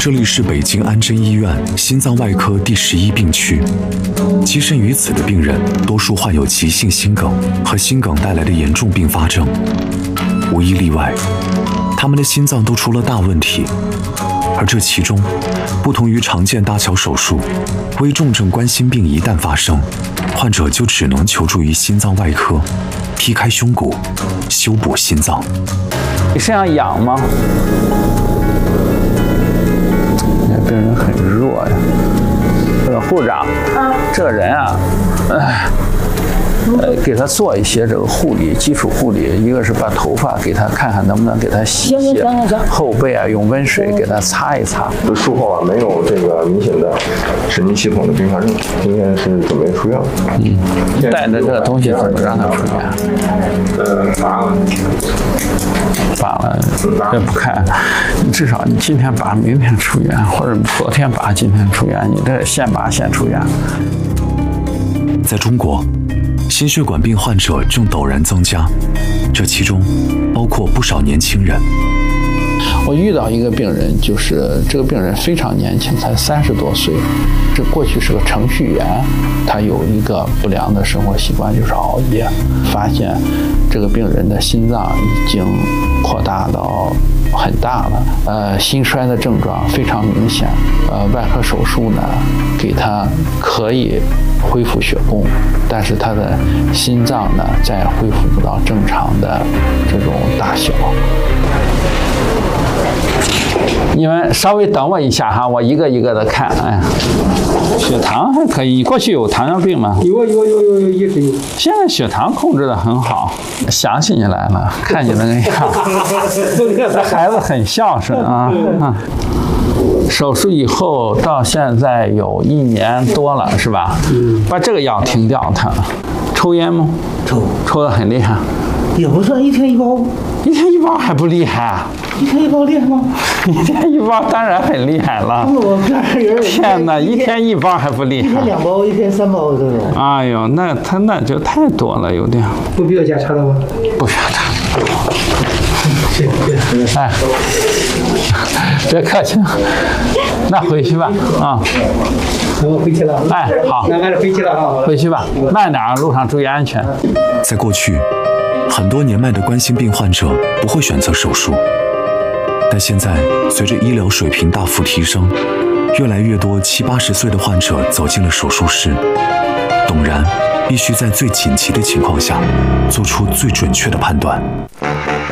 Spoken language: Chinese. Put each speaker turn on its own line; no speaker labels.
这里是北京安贞医院心脏外科第11病区。跻身于此的病人，多数患有急性心梗和心梗带来的严重并发症，无一例外，他们的心脏都出了大问题。而这其中，不同于常见搭桥手术，危重症冠心病一旦发生，患者就只能求助于心脏外科，劈开胸骨，修补心脏。
你身上痒吗？病人很弱呀。这个护士长，这个人啊，给他做一些这个护理，基础护理，一个是把头发给他看看能不能给他洗洗，后背啊用温水给他擦一擦。
术后啊没有这个明显的神经系统的并发症，今天是准备出院了。
带着这个东西怎么让他出院？拔了，这不看，至少你今天拔，明天出院，或者昨天拔，今天出院，你这现拔现出院。
在中国，心血管病患者正陡然增加，这其中包括不少年轻人。
我遇到一个病人，就是这个病人非常年轻，才30多岁，这过去是个程序员，他有一个不良的生活习惯，就是熬夜。发现这个病人的心脏已经扩大到很大了，心衰的症状非常明显。外科手术呢，给他可以恢复血供，但是他的心脏呢，再恢复不到正常的这种大小。你们稍微等我一下哈，我一个一个的看。哎，血糖还可以。你过去有糖尿病吗？
有，一直有。
现在血糖控制得很好。想起你来了，看你那个样，这孩子很孝顺啊。手术以后到现在有1年多了，是吧？把这个药停掉，他抽烟吗？抽得很厉害。
也不算，1天1包。
1天1包还不厉害啊
？1天1包厉害吗
？1天1包当然很厉害了。
我这人
天哪，1天1包还不厉害？1
天2包，1天3包这种。
哎呦，那他那就太多了，有点。
不必要检查了吗？
不需要查。哎，别客气，那回去吧啊。
我回去了。
哎，好，
那俺就回去了啊。
回去吧，慢点，路上注意安全。
在过去，很多年迈的冠心病患者不会选择手术，但现在随着医疗水平大幅提升，越来越多70、80岁的患者走进了手术室，董然必须在最紧急的情况下做出最准确的判断。